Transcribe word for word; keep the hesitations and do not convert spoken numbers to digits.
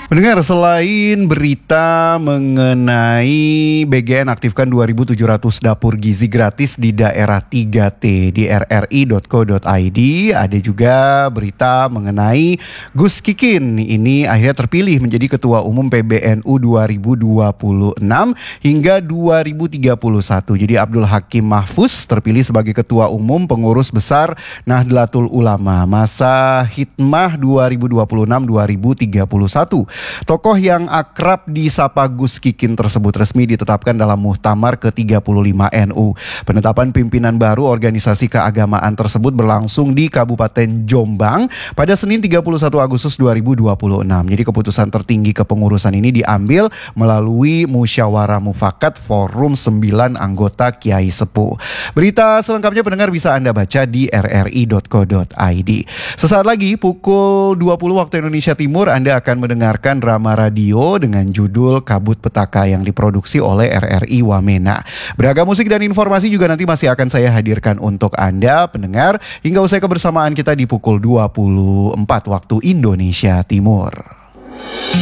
Pendengar, selain berita mengenai B G N aktifkan dua ribu tujuh ratus dapur gizi gratis di daerah tiga T di r r i dot co dot i d, ada juga berita mengenai Gus Kikin. Ini akhirnya terpilih menjadi Ketua Umum P B N U dua ribu dua puluh enam hingga dua ribu tiga puluh satu. Jadi Abdul Hakim Mahfuz terpilih sebagai Ketua Umum Pengurus Besar Nahdlatul Ulama masa Hikmah dua ribu dua puluh enam sampai dua ribu tiga puluh satu. Tokoh yang akrab disapa Gus Kikin tersebut resmi ditetapkan dalam Muktamar ke tiga puluh lima N U. Penetapan pimpinan baru organisasi keagamaan tersebut berlangsung di Kabupaten Jombang pada Senin tiga puluh satu Agustus dua ribu dua puluh enam. Jadi keputusan tertinggi kepengurusan ini diambil melalui musyawarah mufakat forum sembilan anggota Kiai Sepuh. Berita selengkapnya pendengar bisa Anda baca di r r i dot co dot i d. Sesaat lagi pukul dua puluh waktu Indonesia Timur Anda akan mendengarkan drama radio dengan judul Kabut Petaka yang diproduksi oleh R R I Wamena. Beragam musik dan informasi juga nanti masih akan saya hadirkan untuk Anda pendengar hingga usai kebersamaan kita di pukul dua puluh empat waktu Indonesia Timur.